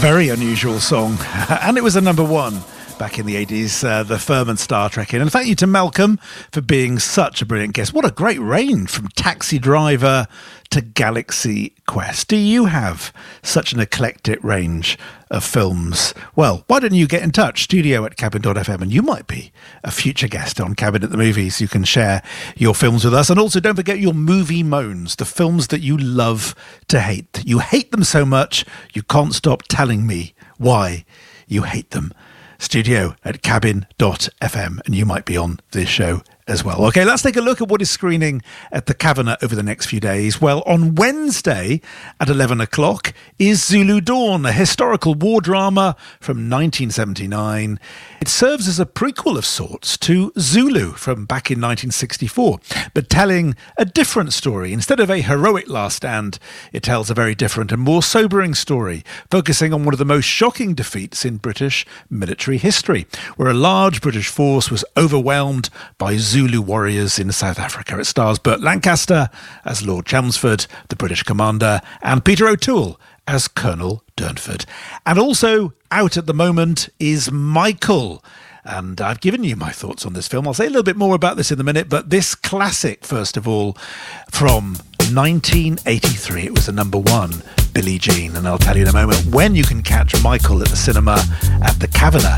very unusual song, and it was a number one back in the 80s, the Furman Star Trek in. And thank you to Malcolm for being such a brilliant guest. What a great range from Taxi Driver to Galaxy Quest. Do you have such an eclectic range of films? Well, why don't you get in touch? studio@cabin.fm, and you might be a future guest on Cabin at the Movies. You can share your films with us. And also don't forget your movie moans, the films that you love to hate. You hate them so much, you can't stop telling me why you hate them. studio@cabin.fm, and you might be on this show as well. Okay, let's take a look at what is screening at the Cabinet over the next few days. Well, on Wednesday at 11 o'clock is Zulu Dawn, a historical war drama from 1979. It serves as a prequel of sorts to Zulu from back in 1964, but telling a different story. Instead of a heroic last stand, it tells a very different and more sobering story, focusing on one of the most shocking defeats in British military history, where a large British force was overwhelmed by Zulu warriors in South Africa. It stars Burt Lancaster as Lord Chelmsford, the British commander, and Peter O'Toole as Colonel Durnford. And also out at the moment is Michael. And I've given you my thoughts on this film. I'll say a little bit more about this in a minute, but this classic, first of all, from 1983. It was the number one, Billie Jean. And I'll tell you in a moment when you can catch Michael at the cinema at the Kavanagh